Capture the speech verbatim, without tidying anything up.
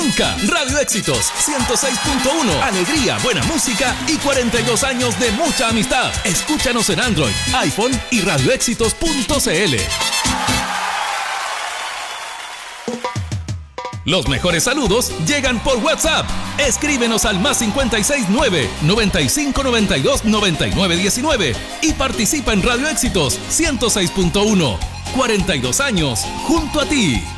nunca. Radio Éxitos ciento seis punto uno. Alegría, buena música y cuarenta y dos años de mucha amistad. Escúchanos en Android, iPhone y radioéxitos punto cl. Los mejores saludos llegan por WhatsApp. Escríbenos al más cincuenta y seis nueve, noventa y cinco noventa y dos, noventa y nueve diecinueve y participa en Radio Éxitos ciento seis punto uno. cuarenta y dos años junto a ti.